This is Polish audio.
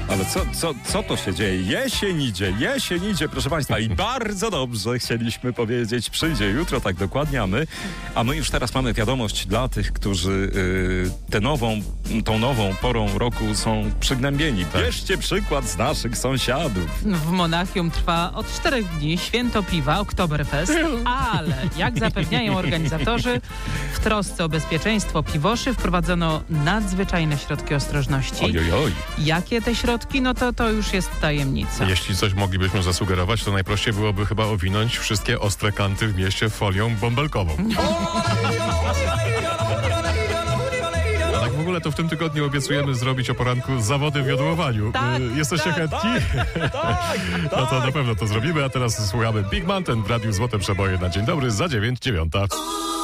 Ale co to się dzieje? Jesień idzie, proszę Państwa. I bardzo dobrze chcieliśmy powiedzieć, przyjdzie jutro, tak dokładnie, a my już teraz mamy wiadomość dla tych, którzy tą nową porą roku są przygnębieni. Bierzcie przykład z naszych sąsiadów. W Monachium trwa od 4 dni święto piwa, Oktoberfest, ale jak zapewniają organizatorzy, w trosce o bezpieczeństwo piwoszy wprowadzono nadzwyczajne środki ostrożności. Ojojoj. Jakie te środki? No to już jest tajemnica. Jeśli coś moglibyśmy zasugerować, to najprościej byłoby chyba owinąć wszystkie ostre kanty w mieście folią bąbelkową. A tak w ogóle to w tym tygodniu obiecujemy zrobić o poranku zawody w jodłowaniu. Tak, Jesteście chętni? No to na pewno to zrobimy, a teraz słuchamy Big Mountain w Radiu Złote Przeboje na dzień dobry za 9:09.